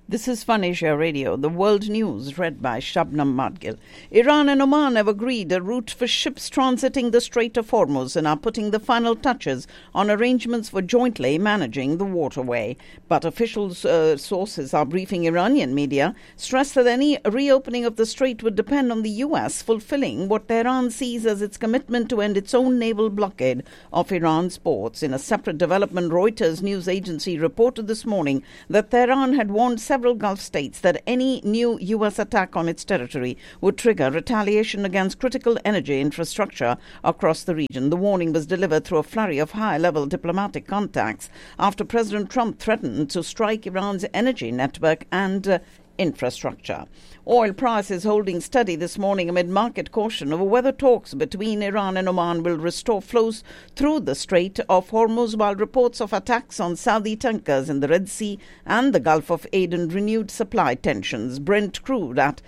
This is Fun Asia Radio, the world news read by Shabnam Madgil. Iran and Oman have agreed a route for ships transiting the Strait of Hormuz and are putting the final touches on arrangements for jointly managing the waterway. But official sources are briefing Iranian media stress that any reopening of the strait would depend on the U.S. fulfilling what Tehran sees as its commitment to end its own naval blockade of Iran's ports. In a separate development, Reuters news agency reported this morning that Tehran had warned several Gulf states that any new U.S. attack on its territory would trigger retaliation against critical energy infrastructure across the region. The warning was delivered through a flurry of high-level diplomatic contacts after President Trump threatened to strike Iran's energy network and infrastructure. Oil prices holding steady this morning amid market caution over whether talks between Iran and Oman will restore flows through the Strait of Hormuz, while reports of attacks on Saudi tankers in the Red Sea and the Gulf of Aden renewed supply tensions. Brent crude at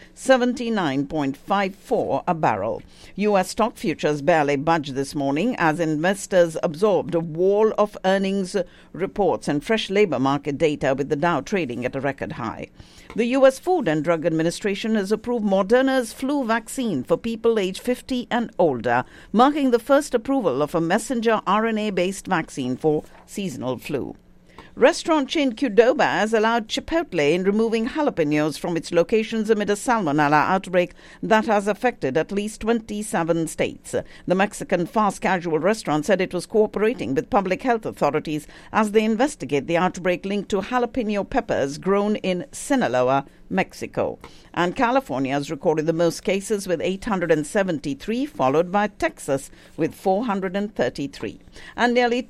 $79.54 a barrel. U.S. stock futures barely budged this morning as investors absorbed a wall of earnings reports and fresh labor market data, with the Dow trading at a record high. The U.S. Food and Drug Administration has approved Moderna's flu vaccine for people aged 50 and older, marking the first approval of a messenger RNA-based vaccine for seasonal flu. Restaurant chain Qdoba has allowed Chipotle in removing jalapenos from its locations amid a salmonella outbreak that has affected at least 27 states. The Mexican fast casual restaurant said it was cooperating with public health authorities as they investigate the outbreak linked to jalapeno peppers grown in Sinaloa, Mexico. And California has recorded the most cases with 873, followed by Texas with 433. And nearly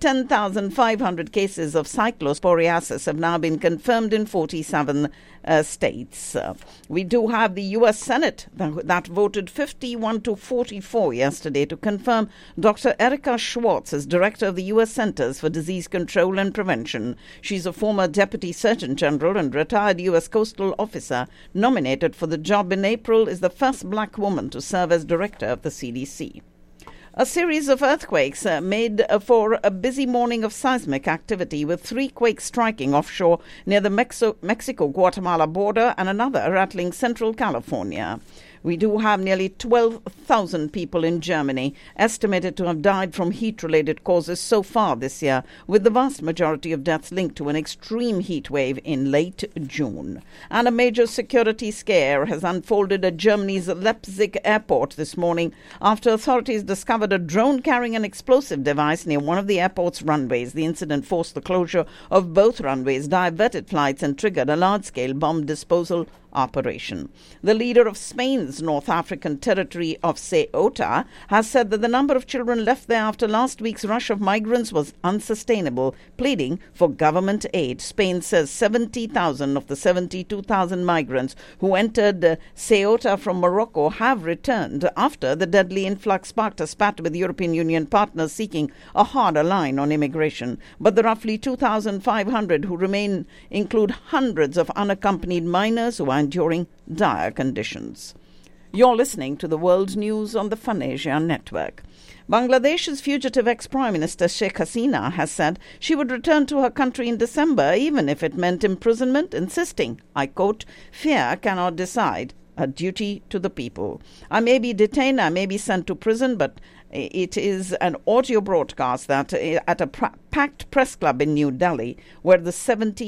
10,500 cases of cyclosporiasis have now been confirmed in 47 states. We do have the U.S. Senate that voted 51 to 44 yesterday to confirm Dr. Erica Schwartz as director of the U.S. Centers for Disease Control and Prevention. She's a former Deputy Surgeon General and retired U.S. Coastal Officer. Nominated for the job in April, is the first black woman to serve as director of the CDC. A series of earthquakes made for a busy morning of seismic activity, with 3 quakes striking offshore near the Mexico-Guatemala border and another rattling central California. We do have nearly 12,000 people in Germany estimated to have died from heat-related causes so far this year, with the vast majority of deaths linked to an extreme heat wave in late June. And a major security scare has unfolded at Germany's Leipzig airport this morning after authorities discovered a drone carrying an explosive device near one of the airport's runways. The incident forced the closure of both runways, diverted flights, and triggered a large-scale bomb disposal operation. The leader of Spain's North African territory of Ceuta has said that the number of children left there after last week's rush of migrants was unsustainable, pleading for government aid. Spain says 70,000 of the 72,000 migrants who entered Ceuta from Morocco have returned after the deadly influx sparked a spat with European Union partners seeking a harder line on immigration. But the roughly 2,500 who remain include hundreds of unaccompanied minors who are enduring dire conditions. You're listening to the world news on the Fun Asia network. Bangladesh's fugitive ex-Prime Minister Sheikh Hasina has said she would return to her country in December, even if it meant imprisonment, insisting, I quote, "Fear cannot decide, a duty to the people. I may be detained, I may be sent to prison, but it is an audio broadcast that at a packed press club in New Delhi, where the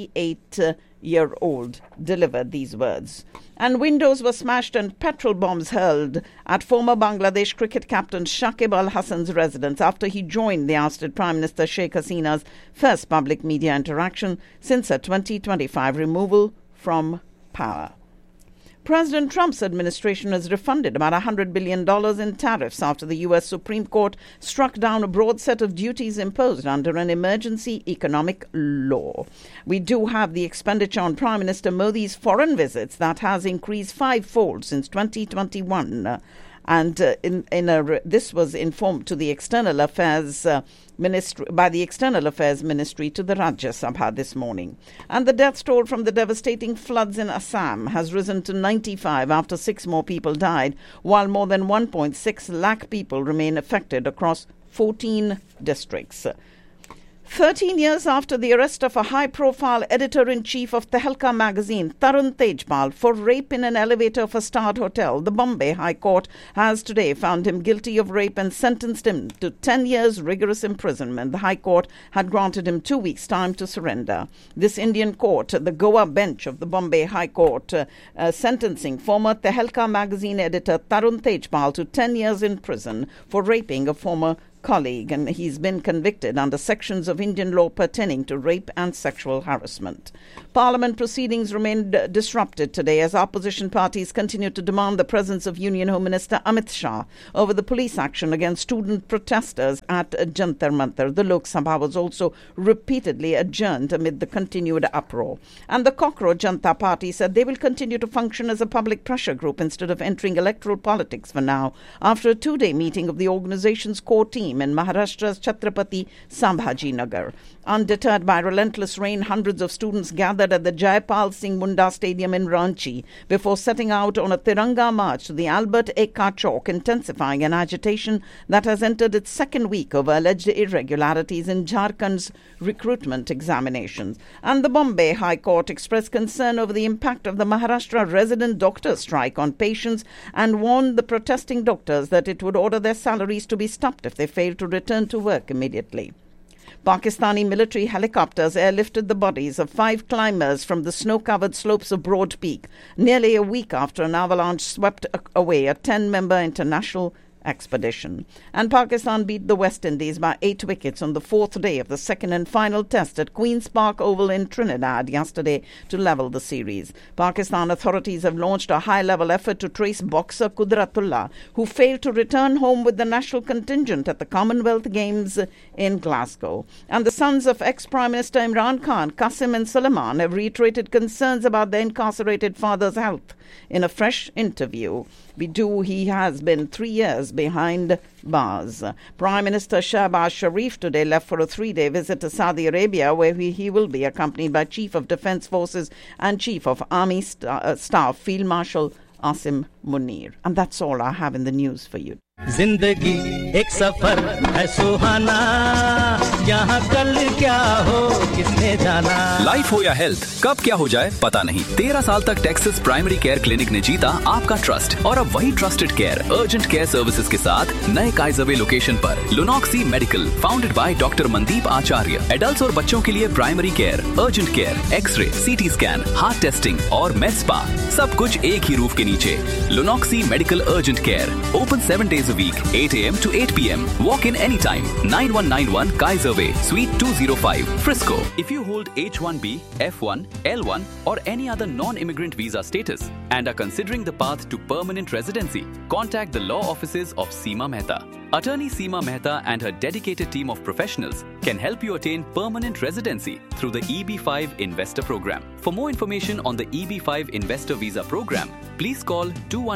78-year-old delivered these words. And windows were smashed and petrol bombs hurled at former Bangladesh cricket captain Shakib Al Hasan's residence after he joined the ousted Prime Minister Sheikh Hasina's first public media interaction since her 2025 removal from power. President Trump's administration has refunded about $100 billion in tariffs after the U.S. Supreme Court struck down a broad set of duties imposed under an emergency economic law. We do have the expenditure on Prime Minister Modi's foreign visits that has increased 5-fold since 2021. And this was informed to the External Affairs Ministry by the External Affairs Ministry to the Rajya Sabha this morning. And the death toll from the devastating floods in Assam has risen to 95 after 6 more people died, while more than 1.6 lakh people remain affected across 14 districts. 13 years after the arrest of a high-profile editor-in-chief of Tehelka magazine, Tarun Tejpal, for rape in an elevator of a starred hotel, the Bombay High Court has today found him guilty of rape and sentenced him to 10 years rigorous imprisonment. The High Court had granted him 2 weeks' time to surrender. This Indian court, the Goa bench of the Bombay High Court, sentencing former Tehelka magazine editor Tarun Tejpal to 10 years in prison for raping a former colleague, and he's been convicted under sections of Indian law pertaining to rape and sexual harassment. Parliament proceedings remained disrupted today as opposition parties continued to demand the presence of Union Home Minister Amit Shah over the police action against student protesters at Jantar Mantar. The Lok Sabha was also repeatedly adjourned amid the continued uproar. And the Cockroach Janata Party said they will continue to function as a public pressure group instead of entering electoral politics for now, after a 2-day meeting of the organization's core team in Maharashtra's Chhatrapati Sambhaji Nagar. Undeterred by relentless rain, hundreds of students gathered at the Jaipal Singh Munda Stadium in Ranchi before setting out on a Tiranga march to the Albert Ekka Chowk, intensifying an agitation that has entered its second week over alleged irregularities in Jharkhand's recruitment examinations. And the Bombay High Court expressed concern over the impact of the Maharashtra resident doctor strike on patients and warned the protesting doctors that it would order their salaries to be stopped if they failed to return to work immediately. Pakistani military helicopters airlifted the bodies of 5 climbers from the snow-covered slopes of Broad Peak nearly a week after an avalanche swept away a 10-member international expedition. And Pakistan beat the West Indies by 8 wickets on the 4th day of the second and final test at Queen's Park Oval in Trinidad yesterday to level the series. Pakistan authorities have launched a high-level effort to trace boxer Qudratullah, who failed to return home with the national contingent at the Commonwealth Games in Glasgow. And the sons of ex-Prime Minister Imran Khan, Qasim and Sulaiman, have reiterated concerns about their incarcerated father's health. In a fresh interview, he has been 3 years behind bars. Prime Minister Shahbaz Sharif today left for a 3-day visit to Saudi Arabia, where he will be accompanied by Chief of Defence Forces and Chief of Army Staff Field Marshal Asim Munir. And that's all I have in the news for you. जिंदगी एक सफर है सुहाना, यहाँ कल क्या हो किसने जाना। Life हो या हेल्थ, कब क्या हो जाए पता नहीं। 13 साल तक टेक्सास प्राइमरी केयर क्लिनिक ने जीता आपका ट्रस्ट, और अब वही trusted care urgent care services के साथ नए काइजरवे लोकेशन पर लुनॉक्सी medical, founded by doctor Mandeep Acharya. Adults और बच्चों के लिए primary care, urgent care, x ray, CT scan, heart testing और med spa, सब कुछ एक ही रूफ के नीचे। लुनॉक्सी medical urgent care, open 7 days a week, 8 a.m. to 8 p.m. Walk in anytime. 9191 Kaiser Way, Suite 205, Frisco. If you hold H1B, F1, L1 or any other non-immigrant visa status and are considering the path to permanent residency, contact the law offices of Seema Mehta. Attorney Seema Mehta and her dedicated team of professionals can help you attain permanent residency through the EB5 Investor Program. For more information on the EB5 Investor Visa Program, please call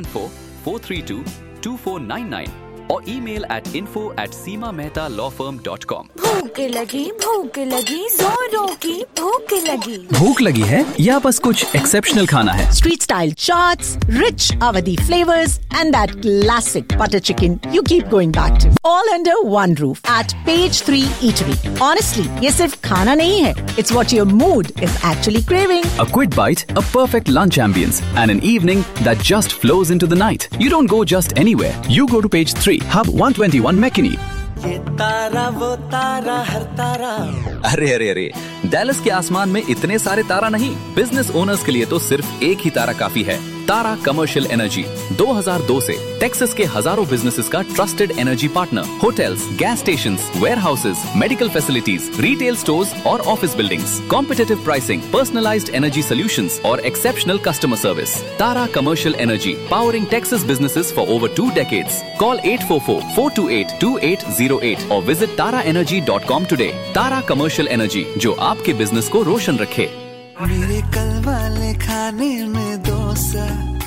214-432-2499 or email at info@seemamehtalaw.com. भूख लगी जोरों की भूख लगी। भूख लगी है या बस कुछ एक्सेप्शनल खाना है? Street style chaats, rich Awadhi flavors and that classic butter chicken you keep going back to. All under one roof at Page 3 Eatery. Honestly, ये सिर्फ खाना नहीं है. It's what your mood is actually craving. A quick bite, a perfect lunch ambience, and an evening that just flows into the night. You don't go just anywhere. You go to Page 3, Hub 121 McKinney. ये तारा वो तारा हर तारा। अरे Dallas के आसमान में इतने सारे तारा नहीं, business owners के लिए तो सिर्फ एक ही तारा काफी है। तारा कमर्शियल एनर्जी 2002 से टेक्सास के हजारों बिजनेसेस का trusted energy partner. Hotels, gas stations, warehouses, medical facilities, retail stores और office buildings, competitive pricing, personalised energy solutions और exceptional customer service. Tara commercial energy, powering Texas businesses for over 2 decades. Call 844-428-2808 or visit taraenergy.com today. Tara commercial energy, जो आपके business को रोशन रखे। मेरे कल वाले खाने में डोसा,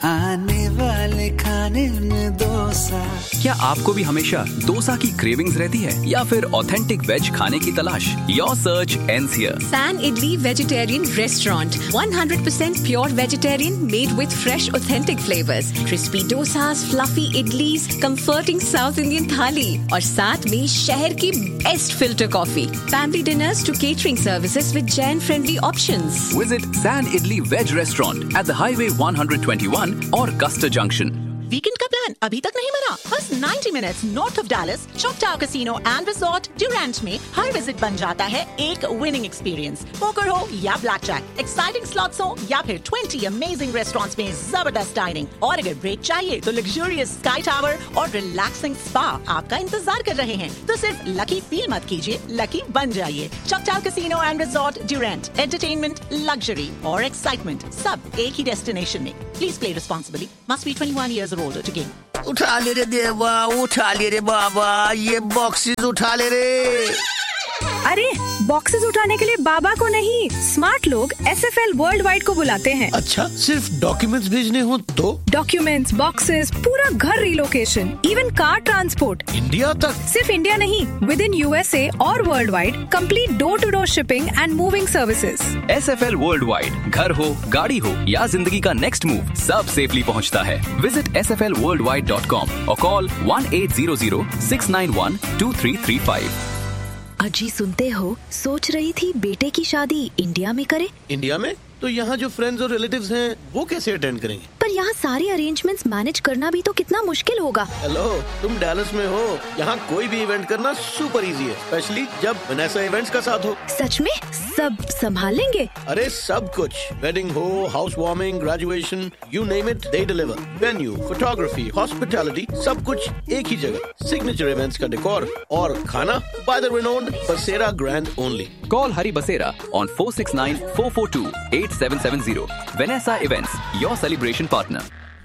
आने वाले खाने में डोसा। क्या आपको भी हमेशा डोसा की क्रेविंग्स रहती है या फिर ऑथेंटिक वेज खाने की तलाश? Your search ends here. San Idli Vegetarian Restaurant, 100% pure vegetarian, made with fresh, authentic flavors. Crispy dosas, fluffy idlis, comforting South Indian thali, और साथ में शहर की best filter coffee. Family dinners to catering services with Jain-friendly options. Visit San Idli Veg Restaurant at the Highway 121 or Custer Junction. Weekend का plan अभी तक नहीं बना? बस 90 minutes north of Dallas, चॉकटाउ casino and resort Durand में हर visit बन जाता है एक विनिंग एक्सपीरियंस। पोकर हो या ब्लैक जैक, एक्साइटिंग स्लॉट्स हो या फिर 20 अमेजिंग रेस्टोरेंट्स में जबरदस्त डाइनिंग, और अगर ब्रेक चाहिए तो लग्जूरियस स्काई टावर और रिलैक्सिंग स्पा आपका इंतजार कर रहे हैं। तो सिर्फ लकी फील मत कीजिए, लकी बन जाइए। चॉकटाउ casino and resort Durand, entertainment, luxury और एक्साइटमेंट सब एक ही डेस्टिनेशन में। Please play responsibly, must be 21 years or older to game. उठा ले रे देवा, उठा ले रे बाबा, ये बॉक्सेस उठा ले रे। अरे बॉक्सेस उठाने के लिए बाबा को नहीं, स्मार्ट लोग SFL वर्ल्ड वाइड को बुलाते हैं। अच्छा, सिर्फ डॉक्यूमेंट्स भेजने हो तो? डॉक्यूमेंट्स, बॉक्सेस, पूरा घर relocation, even car transport, India तक? सिर्फ इंडिया नहीं, विद इन USA और world wide, complete door to door shipping and moving services. SFL World Wide, घर हो, गाड़ी हो या जिंदगी का नेक्स्ट मूव, सब सेफली पहुंचता है। विजिट sflworldwide.com और कॉल 1800-691-2335। अजी सुनते हो, सोच रही थी बेटे की शादी इंडिया में करे। इंडिया में? तो यहाँ जो फ्रेंड्स और रिलेटिव्स हैं वो कैसे अटेंड करेंगे? पर यहाँ सारे अरेंजमेंट्स मैनेज करना भी तो कितना मुश्किल होगा। हेलो, तुम डैलस में हो, यहाँ कोई भी इवेंट करना सुपर इजी है, स्पेशली जब वनेसा इवेंट्स का साथ हो। सच में सब संभाल लेंगे? अरे सब कुछ, वेडिंग हो, house warming, graduation, you name it, they deliver. Venue, photography, hospitality, सब कुछ एक ही जगह। सिग्नेचर इवेंट्स का डेकोर और खाना बाय द रिनोन्ड बसेरा grand only. Call Hari Basera on 469-442-8770. Vanessa Events, your celebration partner.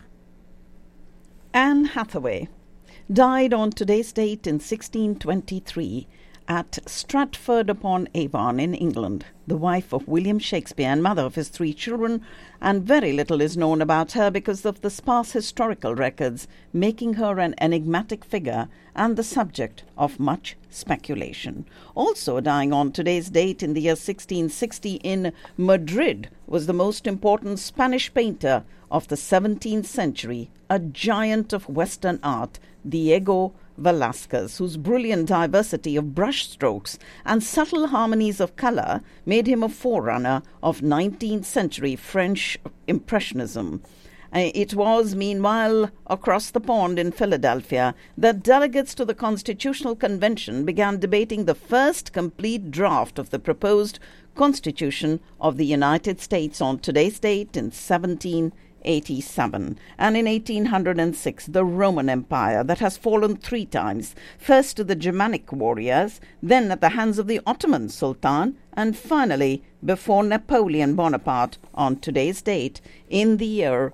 Anne Hathaway died on today's date in 1623 at Stratford-upon-Avon in England, the wife of William Shakespeare and mother of his 3 children, and very little is known about her because of the sparse historical records, making her an enigmatic figure and the subject of much speculation. Also dying on today's date in the year 1660 in Madrid was the most important Spanish painter of the 17th century, a giant of Western art, Diego Velázquez, whose brilliant diversity of brush strokes and subtle harmonies of color made him a forerunner of 19th century French Impressionism. It was, meanwhile, across the pond in Philadelphia that delegates to the Constitutional Convention began debating the first complete draft of the proposed Constitution of the United States on today's date in 1787. And in 1806, the Roman Empire that has fallen 3 times, first to the Germanic warriors, then at the hands of the Ottoman Sultan, and finally before Napoleon Bonaparte on today's date in the year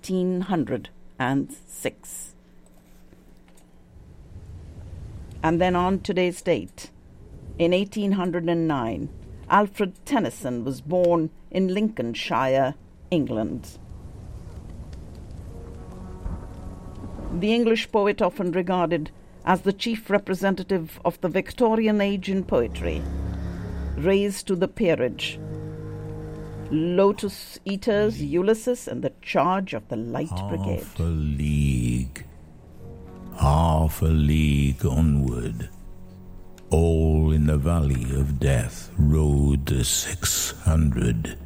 1806. And then on today's date, in 1809, Alfred Tennyson was born in Lincolnshire, England. The English poet often regarded as the chief representative of the Victorian age in poetry, raised to the peerage, Lotus Eaters, Ulysses, and the Charge of the Light Brigade. Half a league onward, all in the valley of death rode the 600.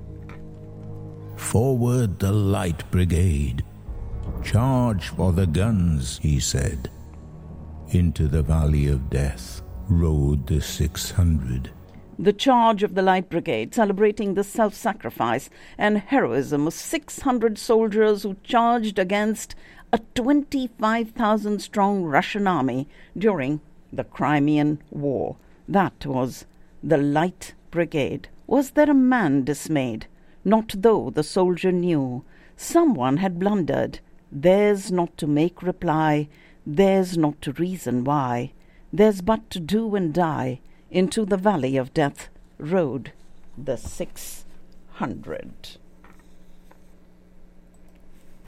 Forward the Light Brigade, charge for the guns, he said. Into the valley of death rode the 600. The Charge of the Light Brigade, celebrating the self-sacrifice and heroism of 600 soldiers who charged against a 25,000-strong Russian army during the Crimean War. That was the Light Brigade. Was there a man dismayed? Not though the soldier knew. Someone had blundered. Theirs not to make reply, theirs not to reason why. Theirs but to do and die. Into the valley of death rode the 600.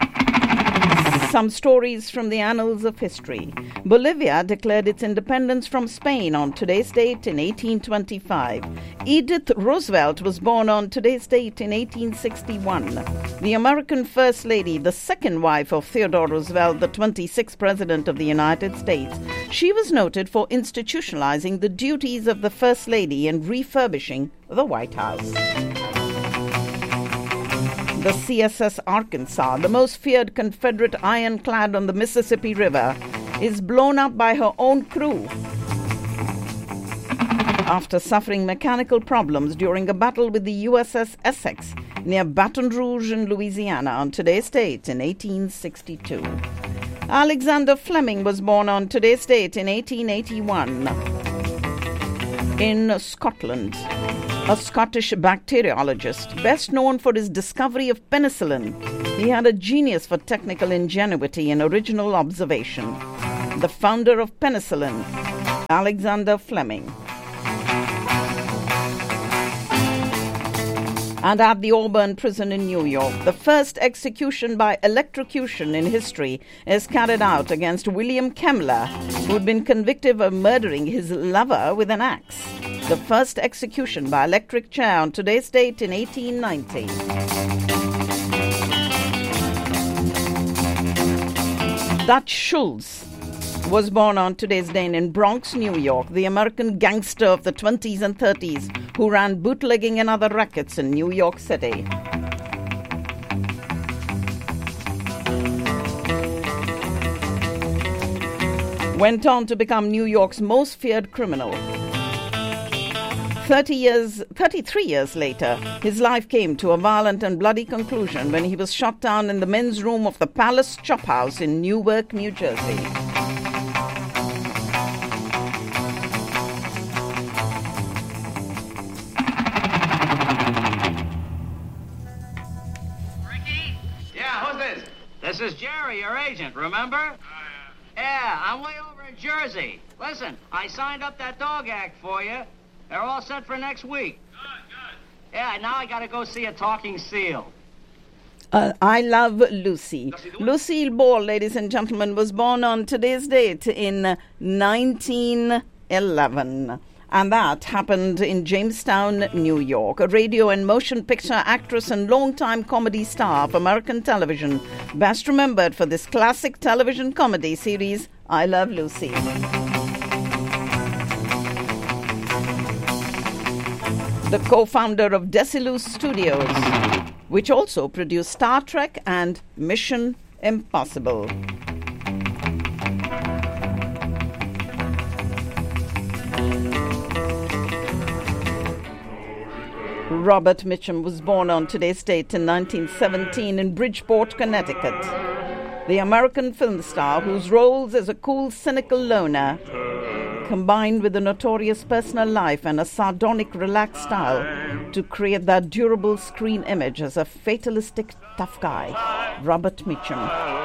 Some stories from the annals of history. Bolivia declared its independence from Spain on today's date in 1825. Edith Roosevelt was born on today's date in 1861. The American First Lady, the second wife of Theodore Roosevelt, the 26th President of the United States. She was noted for institutionalizing the duties of the First Lady and refurbishing the White House. The CSS Arkansas, the most feared Confederate ironclad on the Mississippi River, is blown up by her own crew after suffering mechanical problems during a battle with the USS Essex near Baton Rouge in Louisiana on today's date in 1862. Alexander Fleming was born on today's date in 1881 in Scotland. A Scottish bacteriologist, best known for his discovery of penicillin. He had a genius for technical ingenuity and original observation. The founder of penicillin, Alexander Fleming. And at the Auburn prison in New York, the first execution by electrocution in history is carried out against William Kemmler, who had been convicted of murdering his lover with an axe. The first execution by electric chair on today's date in 1890. Dutch Schultz was born on today's day in Bronx, New York, the American gangster of the 20s and 30s who ran bootlegging and other rackets in New York City. Went on to become New York's most feared criminal. 33 years later, his life came to a violent and bloody conclusion when he was shot down in the men's room of the Palace Chop House in Newark, New Jersey. Ricky? Yeah, who's this? This is Jerry, your agent, remember? Yeah, I'm way over in Jersey. Listen, I signed up that dog act for you. They're all set for next week. Good. Yeah, now I gotta go see a talking seal. I Love Lucy. Lucille Ball, ladies and gentlemen, was born on today's date in 1911. And that happened in Jamestown, New York. A radio and motion picture actress and longtime comedy star of American television, best remembered for this classic television comedy series, I Love Lucy. The co-founder of Desilu Studios, which also produced Star Trek and Mission Impossible. Robert Mitchum was born on today's date in 1917 in Bridgeport, Connecticut. The American film star whose roles as a cool, cynical loner combined with a notorious personal life and a sardonic, relaxed style to create that durable screen image as a fatalistic tough guy, Robert Mitchum.